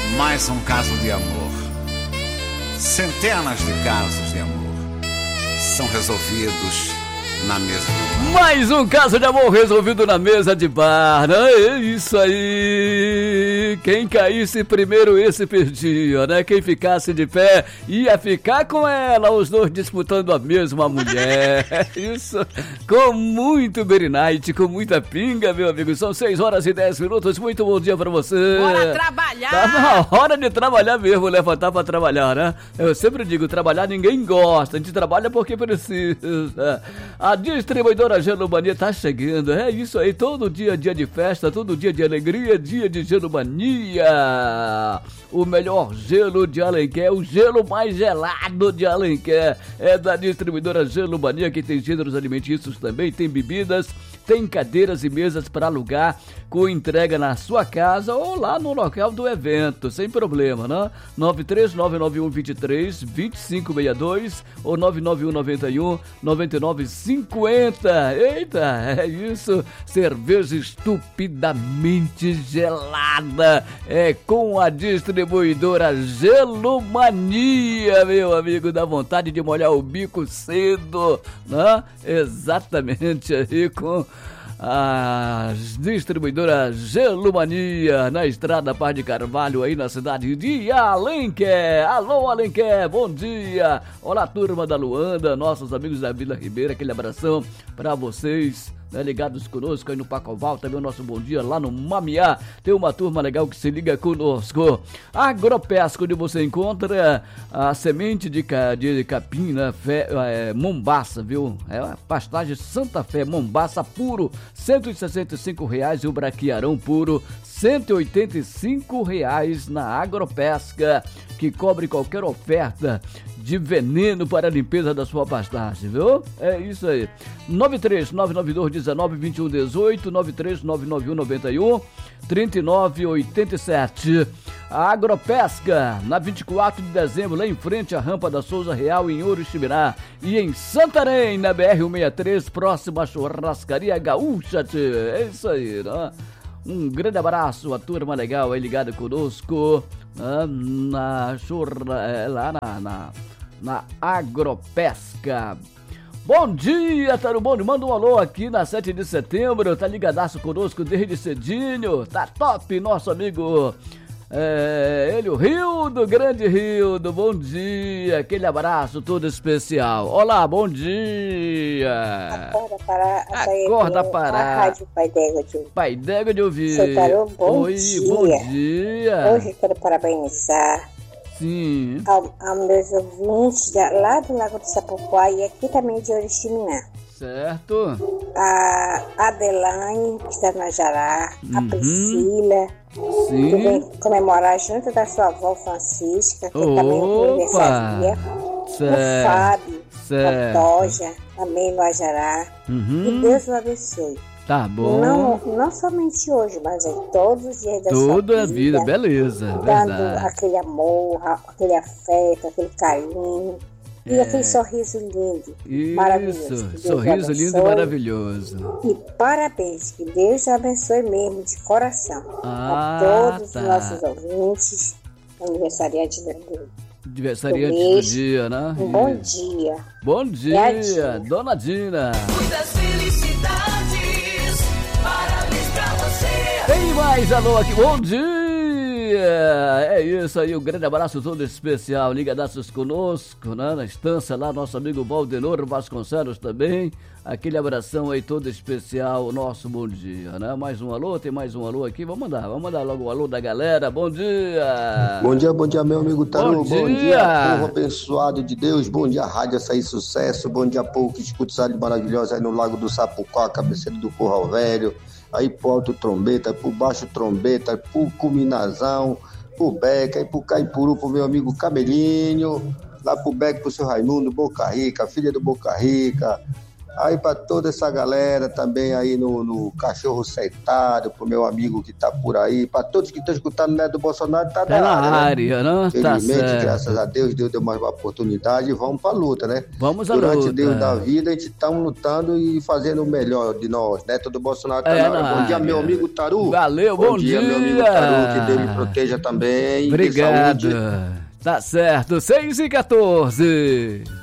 Mais um caso de amor. Centenas de casos de amor são resolvidos na mesa de bar. Mais um caso de amor resolvido na mesa de bar, né? É isso aí. Quem caísse primeiro, esse perdia, né? Quem ficasse de pé ia ficar com ela, os dois disputando a mesma mulher. Isso, com muito Berry Night, com muita pinga, meu amigo. São 6h10. Muito bom dia pra você. Bora trabalhar. Tá na hora de trabalhar mesmo, levantar pra trabalhar, né? Eu sempre digo, trabalhar ninguém gosta, a gente trabalha porque precisa. A distribuidora Gelo Mania tá chegando, é isso aí, todo dia de festa, todo dia de alegria, dia de Gelo Mania. O melhor gelo de Alenquer, o gelo mais gelado de Alenquer é da distribuidora Gelo Mania, que tem gêneros alimentícios também, tem bebidas, tem cadeiras e mesas para alugar com entrega na sua casa ou lá no local do evento, sem problema, né? 93991232562 ou 991919950. Eita, é isso, cerveja estupidamente gelada, é com a distribuidora Gelo Mania, meu amigo, dá vontade de molhar o bico cedo, né? Exatamente, aí com a distribuidora Gelo Mania, na estrada Paz de Carvalho, aí na cidade de Alenquer. Alô, Alenquer, bom dia. Olá, turma da Luanda, nossos amigos da Vila Ribeira, aquele abração pra vocês, né, ligados conosco aí no Pacoval, também o nosso bom dia lá no Mamiá. Tem uma turma legal que se liga conosco. Agropesca, onde você encontra a semente de capim, né, Mombaça, viu? É a pastagem Santa Fé, Mombaça puro, R$165, e o braquiarão puro, R$185 na Agropesca, que cobre qualquer oferta de veneno para a limpeza da sua pastagem, viu? É isso aí. 93992192118, 93991913987. A Agropesca, na 24 de dezembro, lá em frente à Rampa da Souza Real, em Oriximiná. E em Santarém, na BR-163, próxima à Churrascaria Gaúcha. É isso aí, né? Um grande abraço, a turma legal aí ligada conosco, lá na Agropesca. Bom dia, Tarubone, manda um alô aqui na 7 de setembro, tá ligadaço conosco desde cedinho, tá top, nosso amigo, ele, o Rildo, grande Rildo, bom dia, aquele abraço todo especial. Olá, bom dia. Acorda para a Rádio Pai D'Égua de ouvir. Seu Tarô, bom dia. Bom dia. Hoje eu quero parabenizar aos meus ouvintes lá do Lago do Sapucaí e aqui também de Oriximiná. Certo. A Adelaine, que está na Jará, a Priscila, que vem comemorar junto da sua avó Francisca, que também é aniversaria. O Fábio, a Toja, também no Ajará. Que Deus o abençoe. Tá bom. Não somente hoje, mas em todos os dias da sua vida. Toda a vida, beleza. Dando verdade. aquele amor, aquele afeto, aquele carinho. E aquele sorriso lindo, maravilhoso. Sorriso lindo e maravilhoso. E parabéns, que Deus abençoe mesmo, de coração. A todos os nossos ouvintes, aniversariantes do dia, né? Um bom dia. Bom dia, Dona Dina. Muitas felicidades, parabéns pra você. Tem mais alô aqui, bom dia. É isso aí, um grande abraço todo especial, ligadaços conosco, né? Na estância lá, nosso amigo Valdenor Vasconcelos também, aquele abração aí todo especial, nosso bom dia, né? Mais um alô, tem mais um alô aqui, vamos mandar logo o alô da galera, bom dia. Bom dia, meu amigo Taru, bom dia, povo abençoado de Deus, bom dia, Rádio Açaí Sucesso, bom dia, povo que escuta essa rádio maravilhosa aí no Lago do Sapucá, cabeceira do Curral Velho, aí pro alto trombeta, pro baixo trombeta, pro Cuminazão, pro Beca, aí pro Caipuru, pro meu amigo Camelinho, lá pro Beca, pro seu Raimundo, Boca Rica, filha do Boca Rica, Aí para toda essa galera também aí no Cachorro Sentado, pro meu amigo que tá por aí, para todos que estão escutando, né, do Bolsonaro, tá na área, né? Infelizmente, tá, graças a Deus deu mais uma oportunidade e vamos pra luta, né? Vamos à luta. Durante Deus da vida, a gente tá lutando e fazendo o melhor de nós, né? Todo Bolsonaro tá na área. Bom dia, meu amigo Taru. Valeu, bom dia. Meu amigo Taru, que Deus me proteja também. Obrigado. Tá certo, 6h14.